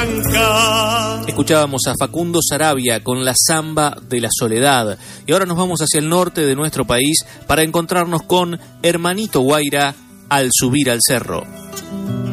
blanca. Escuchábamos a Facundo Saravia con la Zamba de la Soledad. Y ahora nos vamos hacia el norte de nuestro país para encontrarnos con Hermanito Guaira, Al subir al cerro.